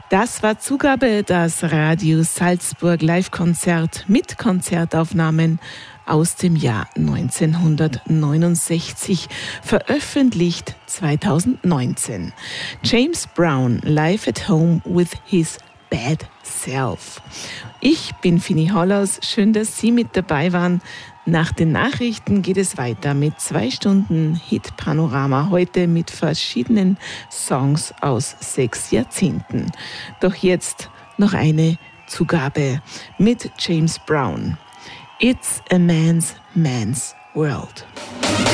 Das war Zugabe, das Radio Salzburg Live-Konzert mit Konzertaufnahmen aus dem Jahr 1969, veröffentlicht 2019. James Brown, live at home with his bad self. Ich bin Fini Hollaus, schön, dass Sie mit dabei waren. Nach den Nachrichten geht es weiter mit 2 Stunden Hit-Panorama, heute mit verschiedenen Songs aus 6 Jahrzehnten. Doch jetzt noch eine Zugabe mit James Brown. It's a man's world.